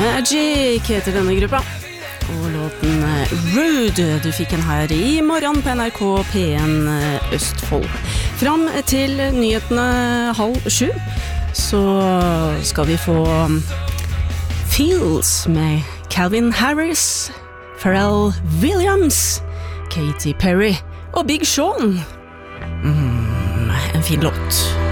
Magic heter denne gruppa. Og låten Rude, du fikk den her I morgen på NRK P1 Østfold. Fram til nyhetene 6:30, så skal vi få Feels med Calvin Harris, Pharrell Williams, Katy Perry og Big Sean. En fin låt.